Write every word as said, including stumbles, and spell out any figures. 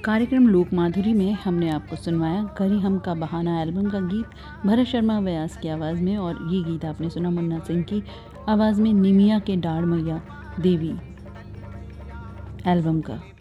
कार्यक्रम लोक माधुरी में हमने आपको सुनवाया करी हम का बहाना एल्बम का गीत भरत शर्मा व्यास की आवाज़ में, और ये गीत आपने सुना मुन्ना सिंह की आवाज़ में निमिया के डाढ़ मैया देवी एल्बम का।